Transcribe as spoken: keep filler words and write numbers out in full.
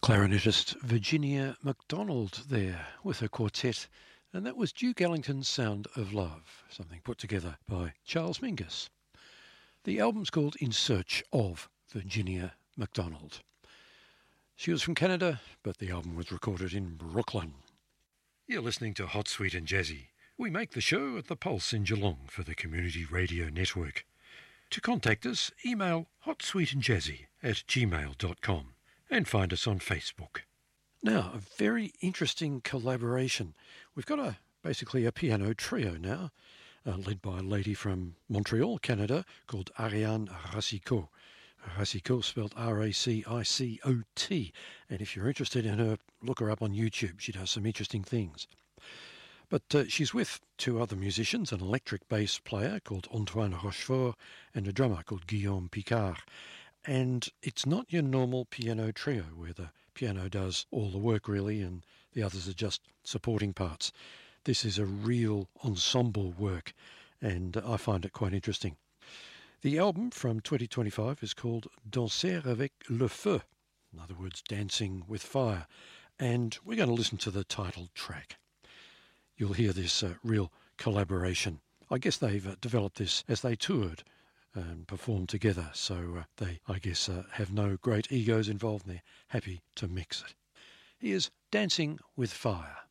Clarinetist Virginia MacDonald there with her quartet, and that was Duke Ellington's Sound of Love, something put together by Charles Mingus. The album's called In Search of Virginia MacDonald. She was from Canada, but the album was recorded in Brooklyn. You're listening to Hot, Sweet and Jazzy. We make the show at the Pulse in Geelong for the Community Radio Network. To contact us, email hotsweetandjazzy at gmail dot com. And find us on Facebook. Now, a very interesting collaboration. We've got a basically a piano trio now, uh, led by a lady from Montreal, Canada, called Ariane Racicot. Racicot spelled R A C I C O T. And if you're interested in her, look her up on YouTube. She does some interesting things. But uh, she's with two other musicians, an electric bass player called Antoine Rochefort and a drummer called Guillaume Picard. And it's not your normal piano trio where the piano does all the work really and the others are just supporting parts. This is a real ensemble work and I find it quite interesting. The album from twenty twenty-five is called Danser avec le feu, in other words, Dancing with Fire. And we're going to listen to the title track. You'll hear this uh, real collaboration. I guess they've uh, developed this as they toured and perform together, so uh, they, I guess, uh, have no great egos involved and they're happy to mix it. Here's Dancing with Fire.